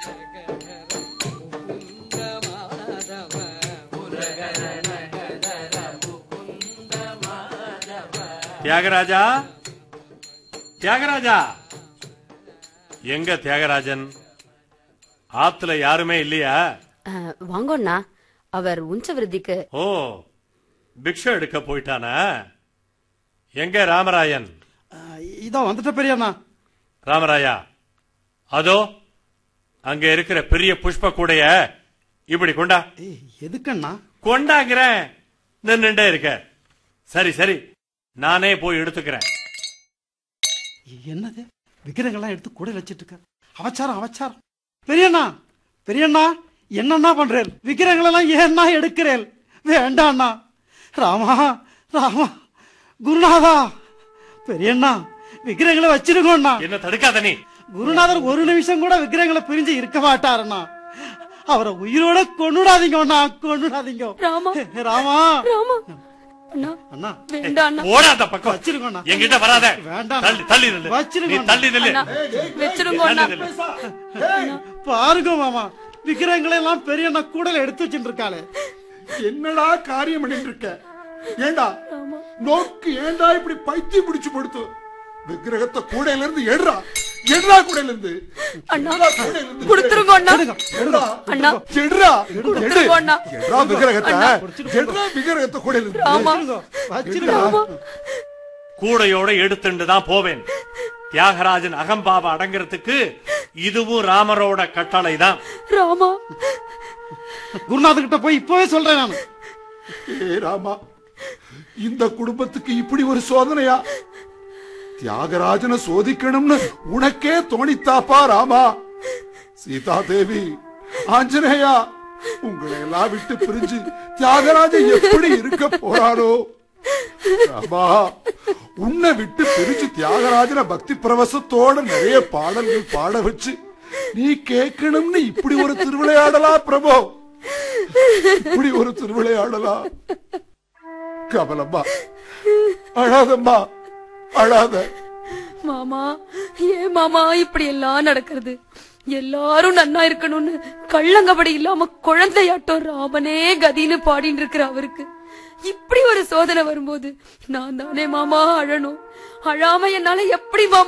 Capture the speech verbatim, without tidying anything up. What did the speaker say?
தியாகராஜா, தியாகராஜா, எங்க தியாகராஜன்? ஆத்துல யாருமே இல்லையா? வாங்கண்ணா, அவர் உஞ்ச விருத்திக்கு. ஓ, பிக்ஷை எடுக்க போயிட்டானா? எங்க ராமராயன்? இதான் வந்துட்ட பெரியண்ணா. ராமராயா, அதோ அங்க இருக்கிற பெரிய புஷ்ப கூடைய இப்படி கொண்டா. எதுக்கண்ணா? கொண்டாங்கிறேன், நின்னுட்டே இருக்க. சரி சரி, நானே போய் எடுத்துக்கிறேன். என்னது விக்கிரங்கள்லாம் எடுத்து கூட வச்சிட்டு இருக்க? அவச்சாரம் அவச்சாரம். பெரியண்ணா பெரியண்ணா, என்னண்ணா பண்றேன்? விக்கிரங்கள் எல்லாம் ஏன்னா எடுக்கிறேன்? வேண்டாண்ணா. ராமா ராமா, குருநாதா, பெரியண்ணா விக்கிரங்களை வச்சிருக்கோண்ணா. என்ன தடுக்காத நீ? குருநாதர் ஒரு நிமிஷம் கூட விக்கிரங்களை பிரிஞ்சு இருக்க மாட்டாருண்ணா. அவரை உயிரோட கொண்டுடாதீங்க அண்ணா, கொண்டுடாதீங்க. ராமா ராமா ராமா, அண்ணா வேண்டாம். ஓடாத பக்கம் வச்சிருக்கோண்ணா. என்கிட்ட வராத. வேண்டாம், தள்ளி தள்ளி நில்லு. வச்சிருக்கோண்ணா. நீ தள்ளி நில்லு. வச்சிருக்கோண்ணா. பாருங்க மாமா, விக்கிரங்களை எல்லாம் பெரியண்ணா கூடல எடுத்து வச்சுட்டு இருக்காளே. என்னடா காரியம் பண்ணிட்டு இருக்க? ஏண்டா நோக்கு, ஏண்டா இப்படி பைத்தியம் பிடிச்சு படுத்து? விக்கிரகத்தை கூடையில இருந்து எடுறா, எடுறா கூடையில இருந்து. அண்ணா குடுத்துருங்க அண்ணா. அண்ணா எடுறா, குடுத்துருங்க அண்ணா. எடுறா விக்கிரகத்தை, எடுறா விக்கிரகத்தை கூடையில இருந்து. வச்சிருக்கோம். கூடையோட எடுத்துட்டு தான் போவேன். தியாகராஜன் அகம்பாவ அடங்குறதுக்கு இதுவும் ராமரோட கட்டளை தான். ராமா, குருநாதர் கிட்ட போய் இப்பவே சொல்றேன் நான். ஏ ராமா, இந்த குடும்பத்துக்கு இப்படி ஒரு சோதனையா? தியாகராஜனை சோதிக்கணும்னு உனக்கே தோணித்தாப்பா ராமா? சீதா தேவி, ஆஞ்சநேயா, உங்களை எல்லாம் விட்டு பிரிஞ்சு தியாகராஜன் எப்படி இருக்க போறானோ? ராமா, உன்னை விட்டு பிரிச்சு தியாகராஜன பக்தி பிரவசத்தோட நிறைய பாடல்கள் பாட வச்சு நீ கேட்கணும்னு இப்படி ஒரு திருவிளையாடலா பிரபு? இப்படி ஒரு திருவிளையாடலா? கவலம்மா, அழாதம்மா, அழாத. மாமா, ஏன் மாமா இப்படி எல்லாம் நடக்கிறது? எல்லாரும் நன்னா இருக்கணும்னு கள்ளங்கபடி இல்லாம குழந்தையாட்டம் ராமனே கதின்னு பாடிட்டு இருக்கிற அவருக்கு இப்படி ஒரு சோதனை வரும்போது நான் தானே மாமா அழணும்? அழாம என்னால எப்படி மாமா